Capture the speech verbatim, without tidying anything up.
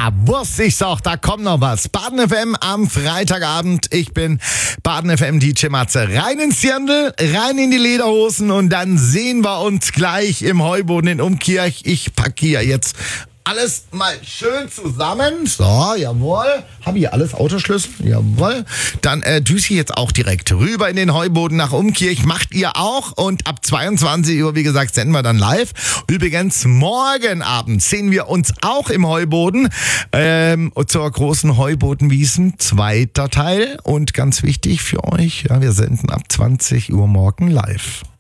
wusste ich's doch, da kommt noch was. Baden F M am Freitagabend. Ich bin Baden F M D J Matze. Rein ins Dirndl, rein in die Lederhosen und dann sehen wir uns gleich im Heuboden in Umkirch. Ich packe hier jetzt alles mal schön zusammen. So, jawohl. Habe ich alles Autoschlüssel? Jawohl. Dann äh, düse ich jetzt auch direkt rüber in den Heuboden nach Umkirch. Macht ihr auch. Und ab zweiundzwanzig Uhr, wie gesagt, senden wir dann live. Übrigens, morgen Abend sehen wir uns auch im Heuboden ähm, zur großen Heubodenwiesen. Zweiter Teil. Und ganz wichtig für euch, ja, wir senden ab zwanzig Uhr morgen live.